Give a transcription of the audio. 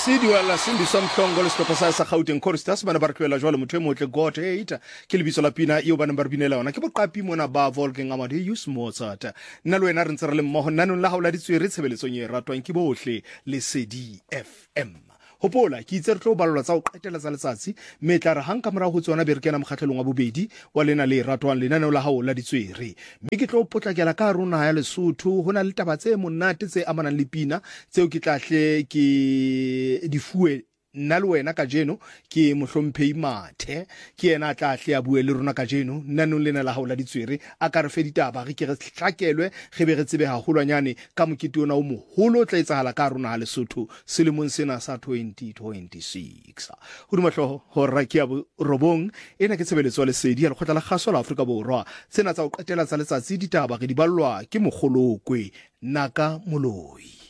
lesedi wa la sindiswa mhlongo le sehlopha sa Gauteng Choristers bana ba re tloela jwale motho e motle God hater ke lebitso la pina eo bana ba re binela ona ke boqapi mona ba Volking Amade use Mozart nna le wena re ntse re le mmoho nnanong la haola ditswere tshebeletsong e ratwang ke bohle Lesedi FM. Hopola ke itse re tlo balwa tsa o qetela tsa letsatsi mme tla re hang ka mora ho tsona be re kena mokgatlelong wa bobedi wa lena le ratwang lenaneo la hao la ditswere mme ke tlo potlakela ka rona ya Lesotho hona le taba tse monate tse amanang le pina tseo ke tlahle ke difue nna le wena ka jeno ke mohlomphehi Mathe ke yena tla hle a bue le rona ka jeno nnanong lena la hao la ditswere a ka re fe ditaba re ke re hlakelwe ge be re tsebe haholwanyane ka mokete ona o moholo tla etsahala ka rona ha Lesotho selemong sena sa 2026 ho dimahlo ho ra ke ya robong ena ke tshebeletso ya Lesedi ya lekgotla la kgaso la Afrika Borwa tsena tsa o qetela tsa letsatsi ditaba re di ballwa ke mogolokwe Naka Moloi.